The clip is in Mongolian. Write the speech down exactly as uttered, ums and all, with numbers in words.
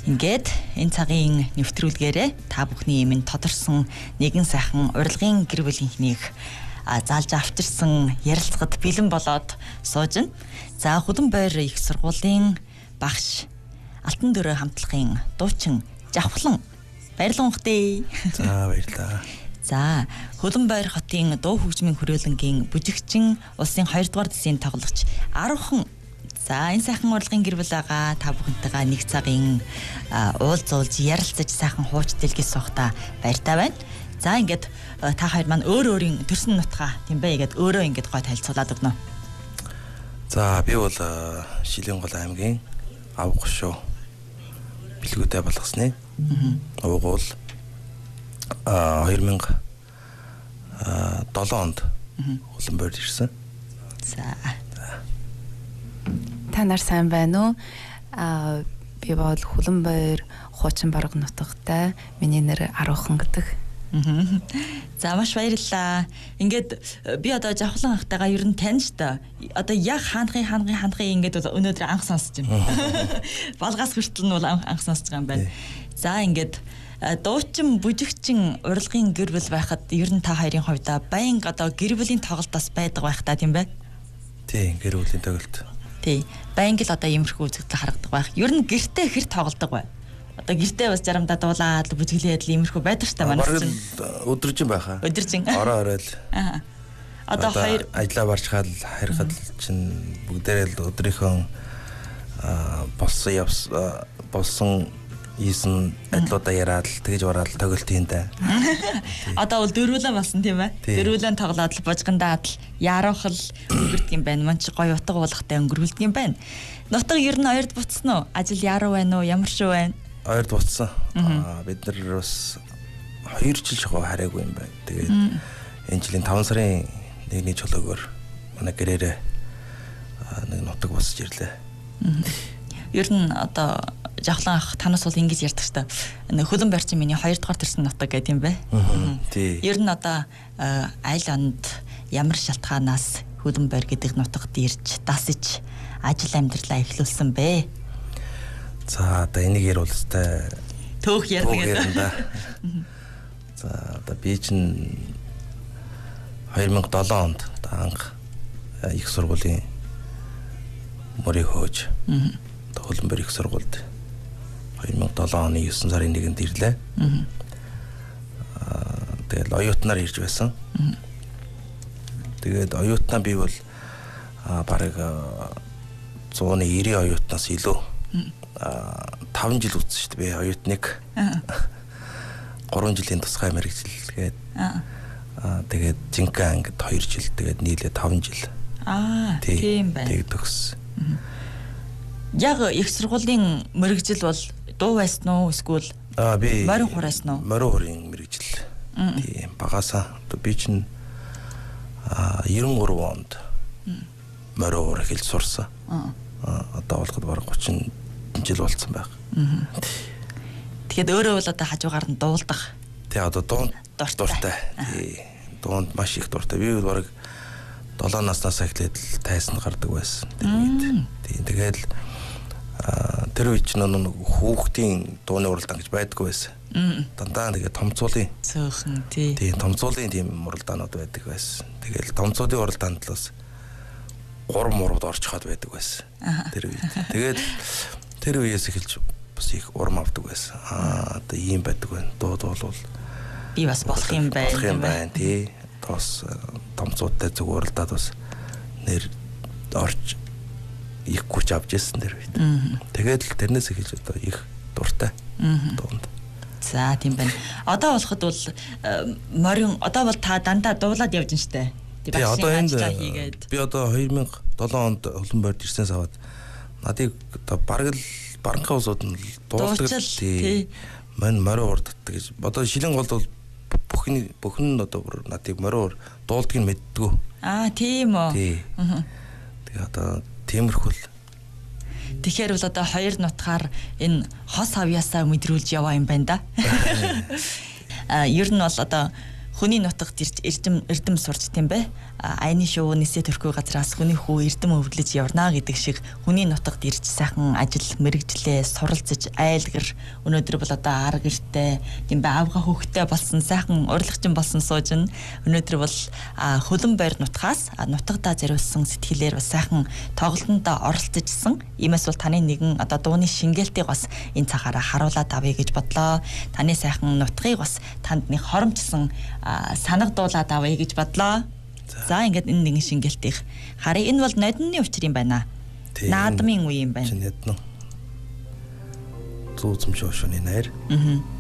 Ингээд энэ цагийн нэвтрүүлгээрээ та бүхний минь тодорсон нэгэн сайхан урилгын гэр бүлийнхнийг заалж авчирсан ярилцлагад бэлэн болоод суужна. За Хөлөн бойр их сургуулийн багш Алтан дөрөө хамтлагийн дуучин Жавхлан баярлалаа ухтээ. За баярлалаа. За Хөлөн бойр хотын дуу хөгжмийн хүрээлэнгийн бүжигчин улсын хоёрдугаар дэсийн тоглогч Арвхан. За энэ сайхан урилгын гэр бүл байгаа та бүхэнтэйгээ нэг цагийн уулзуулж ярилцаж сайхан хууч дэлгээс сухта баяртай байна. За ингээд та хоёр маань өөр өөрийн төрсөн нутгаа тийм бай гэдэг өөрөө ингээд гой танилцуулаад өгнө. За би бол Шилэнгол аймгийн Авгашуу билгүүтэй болгосны. Аа. Угуул хоёр мянга долоо онд Хөлөн бойрд ирсэн. За. Та нар сайн байна уу? Аа би бол Хөлөн бойр хуучин бараг нутагтай. Миний нэр Арвхан гэдэг. За маш баярлалаа. Ингээд би одоо Жавхлан ахтайгаа ер нь тань ч та. Одоо яг хаанхын хаанхын хаанхын ингээд өнөөдөр анх сонсож байна. Болгоос хүртэл нь бол анх сонсож байгаа юм байна. За ингээд дуучин бүжигчин урилгын гэр бүл байхад ер нь та хоёрын хувьд баян одоо гэр бүлийн тоглолтоос байдаг байх та тийм бай? Тийм, гэр бүлийн тоглолт. Тий. Баян гэл одоо иймэрхүү үзэгдэл харагдаг байх. Ер нь гэртээ хэр тоглодог бай? Одоо гэртээ бас жарамдаа дуулаад бүжиглээд иймэрхүү байдаг ч та манайх чинь. Өдөржин байхаа. Өдөржин. Ороо оройл. Аа. Одоо хоёр ажиллаа барчхаад харихад чинь бүгдээрээ л өдрийнхөө болсон явс болсон ийсэн адлуудаа яриад л тэгж бараад тоглолт юм да. Одоо бол дөрвөлэн болсон тийм ээ. Дөрвөлэн тоглоод л божгондаа л яарахл өнгөрдөг юм байна. Ман чи гоё утга уулгатай өнгөрүүлдэг юм байна. Нутаг ер нь хоёрд буцсан уу? Ажил яруу байна уу? Ямар шүү байна? Хоёрд буцсан. Аа бид нар бас хоёр жил жоо хараагүй юм байна. Тэгээд энэ жилийн таван сарын нэгний чөлөөгөөр манай гэрээрээ нэг нутаг босч ирлээ. Ер нь одоо Жавхлан ах танаас бол ингэж ярьдаг ч та. Хөлөн бойр чинь миний хоёрдугаар төрсэн нутаг гэдэг юм бэ. Тий. Ер нь одоо айл онд ямар шалтгаанаас Хөлөн бойр гэдэг нутагт ирж дасж ажил амьдралаа эхлүүлсэн бэ? За одоо энийг яруулстай төөх ярьдаг гэдэг. За одоо би чинь хоёр мянга долоо онд анх их сургуулийн мөрийг хөөж Хөлөн бойр их сургуульд хоёр мянга долоо оны есөн сарын нэгэнд ирлээ. Аа тэгэл оюутнаар ирж байсан. Тэгээд оюутнаа би бол бараг зууны нэрийн оюутнаас илүү аа таван жил үзсэн шүү дээ би оюутныг. гурван жилийн тусгай мэргэжилгээд. Аа тэгээд жинхэнэ ангид хоёр жил тэгээд нийлээ таван жил. Аа тийм байна. Тэгээд төгс. Яг их сургуулийн мэргэжил бол дуу байсан уу эсвэл аа би морин хурайсан уу? Морин хурын мэргэжил. Тийм багасаа одоо би чинь аа девяносто три онд морин хур хэлж сурсан. Аа одоо болгоод бараг гучин жил болцсон байх. Тэгэхэд өөрөө бол одоо хажуугаар нь дуулдаг. Тий одоо дуун дуртай. Тий дуунд маш их дуртай. Би бол бараг долоо наснаас эхлээд л тайсанд гардаг байсан. Тий тэгээд тэр үеч нэг хүүхдийн дууны уралдаан гэж байдаггүй байсан. Дандаа тэгээд томцуулын цөөхөн тий. Тий томцуулын тийм уралдаанууд байдаг байсан. Тэгээд томцуулын уралдаанд л бас гурван мурууд орчход байдаг байсан. Тэр үед. Тэгээд тэр үеэс эхэлж бас их урам авдаг байсан. Аа одоо ийм байдаг байна. Дуу дуул би бас болох юм байна. Болох юм байна тий. Тос томцуудтай зүг уралдаад бас нэр орж их хүч авч ирсэн тэр үед. Тэгээд л тэрнээс эхэлж одоо их дуртай. Дуунд. За тийм байна. Одоо болоход бол морин одоо бол та дандаа дуулаад явж байна штэ. Тий одоо энд би одоо хоёр мянга долоо онд Хөлөн бойрд ирснээс аваад надыг одоо бараг л баранхаа улсууд нь дуулдаг тий. Мань морин урддаг гэж. Одоо Шилэнгол бол бүхний бүхэн одоо надыг морин ур дуулдгийг нь мэддэггүй. Аа тийм үү. Тий. Тэгээ одоо тиймэрхүүл. Тэгэхээр бол одоо хоёр нутгаар энэ хос авьяасаа мэдрүүлж яваа юм байна да. А ер нь бол одоо хүний нутагт ирж эрдэм эрдэм сурч тийм бэ? айны шуу нисээ төрхөө газраас хүний хүү эрдэм өвлөж явна гэдэг шиг хүний нутагт ирж сайхан ажил мэргэжлээ суралцж айлгэр өнөөдөр бол одоо арга гэртээ тийм бай авга хөвгтэй болсон сайхан урлагчин болсон сууж нь өнөөдөр бол хөлөн байр нутгаас нутагтаа зориулсан сэтгэлээр бас сайхан тоглолтонд оролцожсэн. Иймээс бол таны нэгэн одоо дууны шингээлтийг бас энэ цагаараа харуулад авъя гэж бодлоо. Таны сайхан нутгийг бас танд нэг хоромчсон санагдуулаад авъя гэж бодлоо. За ингээд энэ нэгэн шингээлтийг харъя. Энэ бол нодны учир юм байна. Наадмын үе юм байна. Чинэд нөө. Зүүзэм шоошоны найр. Аа.